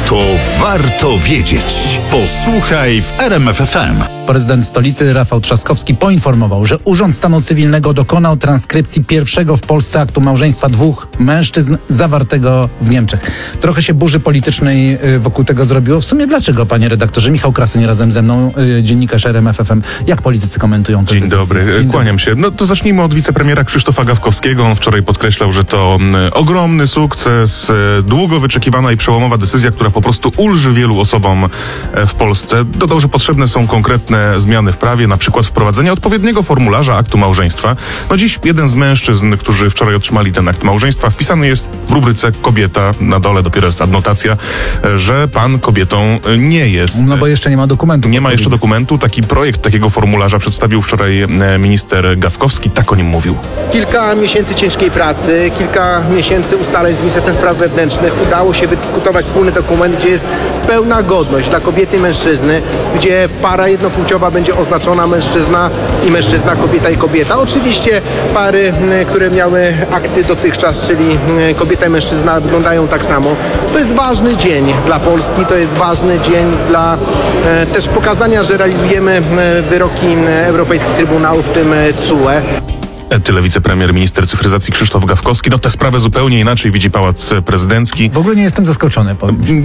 To warto wiedzieć. Posłuchaj w RMF FM. Prezydent stolicy Rafał Trzaskowski poinformował, że Urząd Stanu Cywilnego dokonał transkrypcji pierwszego w Polsce aktu małżeństwa dwóch mężczyzn zawartego w Niemczech. Trochę się burzy politycznej wokół tego zrobiło. W sumie dlaczego, panie redaktorze? Michał Krasoń razem ze mną, dziennikarz RMF FM. Jak politycy komentują tę decyzję? Dzień kłaniam się. No to zacznijmy od wicepremiera Krzysztofa Gawkowskiego. On wczoraj podkreślał, że to ogromny sukces, długo wyczekiwana i przełomowa decyzja, która po prostu ulży wielu osobom w Polsce. Dodał, że potrzebne są konkretne zmiany w prawie, na przykład wprowadzenie odpowiedniego formularza aktu małżeństwa. No dziś jeden z mężczyzn, którzy wczoraj otrzymali ten akt małżeństwa, wpisany jest w rubryce kobieta, na dole dopiero jest adnotacja, że pan kobietą nie jest. No bo jeszcze nie ma dokumentu. Nie ma jeszcze dokumentu. Taki projekt takiego formularza przedstawił wczoraj minister Gawkowski. Tak o nim mówił. Kilka miesięcy ciężkiej pracy, kilka miesięcy ustaleń z Ministerstwem Spraw Wewnętrznych. Udało się wydyskutować wspólny dokument, gdzie jest pełna godność dla kobiety i mężczyzny, gdzie para jednopłciowa będzie oznaczona mężczyzna, kobieta i kobieta. Oczywiście pary, które miały akty dotychczas, czyli kobieta i mężczyzna, wyglądają tak samo. To jest ważny dzień dla Polski, to jest ważny dzień dla też pokazania, że realizujemy wyroki Europejskich Trybunałów, w tym TSUE. Tyle wicepremier, minister cyfryzacji Krzysztof Gawkowski. No tę sprawę zupełnie inaczej widzi Pałac Prezydencki. W ogóle nie jestem zaskoczony.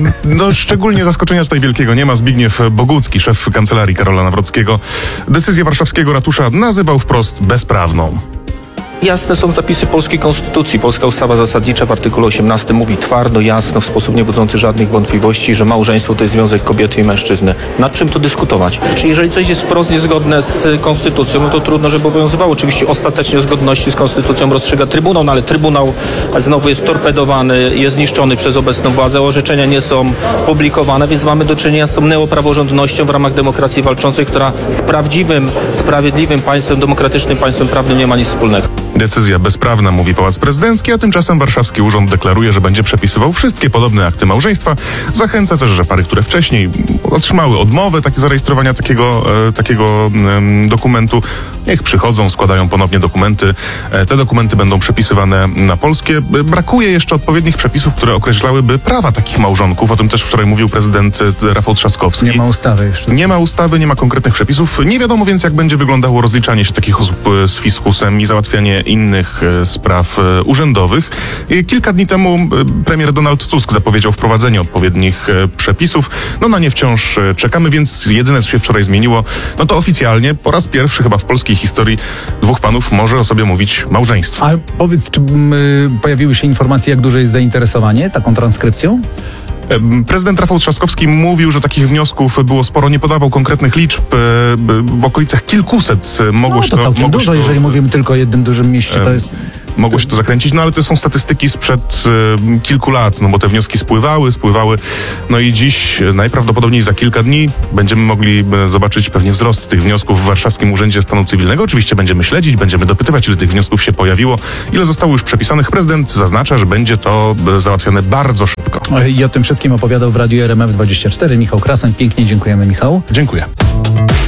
No szczególnie zaskoczenia tutaj wielkiego nie ma. Zbigniew Bogucki, szef kancelarii Karola Nawrockiego, decyzję warszawskiego ratusza nazywał wprost bezprawną. Jasne są zapisy polskiej konstytucji. Polska ustawa zasadnicza w artykule 18 mówi twardo, jasno, w sposób niebudzący żadnych wątpliwości, że małżeństwo to jest związek kobiety i mężczyzny. Nad czym tu dyskutować? Czy jeżeli coś jest wprost niezgodne z konstytucją, no to trudno, żeby obowiązywało. Oczywiście ostatecznie o zgodności z konstytucją rozstrzyga Trybunał, no ale Trybunał znowu jest torpedowany, jest zniszczony przez obecną władzę, orzeczenia nie są publikowane, więc mamy do czynienia z tą neopraworządnością w ramach demokracji walczącej, która z prawdziwym, sprawiedliwym państwem, demokratycznym państwem prawnym nie ma nic wspólnego. Decyzja bezprawna, mówi Pałac Prezydencki, a tymczasem warszawski urząd deklaruje, że będzie przepisywał wszystkie podobne akty małżeństwa. Zachęca też, że pary, które wcześniej otrzymały odmowę zarejestrowania takiego dokumentu, niech przychodzą, składają ponownie dokumenty. Te dokumenty będą przepisywane na polskie. Brakuje jeszcze odpowiednich przepisów, które określałyby prawa takich małżonków. O tym też wczoraj mówił prezydent Rafał Trzaskowski. Nie ma ustawy jeszcze. Nie ma ustawy, nie ma konkretnych przepisów. Nie wiadomo więc, jak będzie wyglądało rozliczanie się takich osób z fiskusem i załatwianie innych spraw urzędowych. Kilka dni temu premier Donald Tusk zapowiedział wprowadzenie odpowiednich przepisów. No na nie wciąż czekamy, więc jedyne, co się wczoraj zmieniło, no to oficjalnie po raz pierwszy chyba w polskiej historii dwóch panów może o sobie mówić małżeństwo. A powiedz, czy pojawiły się informacje, jak duże jest zainteresowanie taką transkrypcją? Prezydent Rafał Trzaskowski mówił, że takich wniosków było sporo, nie podawał konkretnych liczb, w okolicach kilkuset mogło się to całkiem dużo, jeżeli mówimy tylko o jednym dużym mieście, to jest... Mogło się to zakręcić, no ale to są statystyki sprzed kilku lat, no bo te wnioski spływały, no i dziś najprawdopodobniej za kilka dni będziemy mogli zobaczyć pewnie wzrost tych wniosków w Warszawskim Urzędzie Stanu Cywilnego. Oczywiście będziemy śledzić, będziemy dopytywać, ile tych wniosków się pojawiło, ile zostało już przepisanych. Prezydent zaznacza, że będzie to załatwione bardzo szybko. I o tym wszystkim opowiadał w radiu RMF24 Michał Krasoń. Pięknie dziękujemy, Michał. Dziękuję.